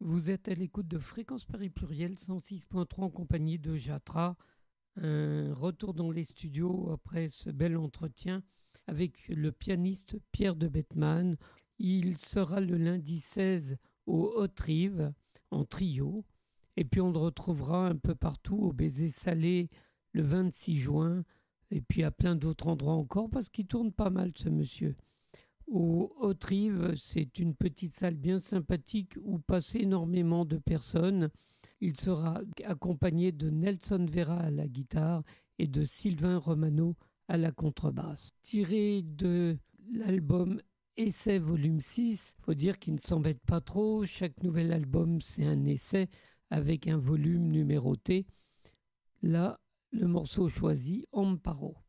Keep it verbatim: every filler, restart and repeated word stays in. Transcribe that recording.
Vous êtes à l'écoute de Fréquence Paris Pluriel cent six point trois en compagnie de Jatra. Un retour dans les studios après ce bel entretien avec le pianiste Pierre de Bettman. Il sera le lundi seize au Haute-Rive en trio. Et puis on le retrouvera un peu partout au Baiser Salé le vingt-six juin. Et puis à plein d'autres endroits encore parce qu'il tourne pas mal ce monsieur. Au Haute-Rive, c'est une petite salle bien sympathique où passent énormément de personnes. Il sera accompagné de Nelson Vera à la guitare et de Sylvain Romano à la contrebasse. Tiré de l'album Essai volume six, il faut dire qu'il ne s'embête pas trop. Chaque nouvel album, c'est un essai avec un volume numéroté. Là, le morceau choisi, Amparo.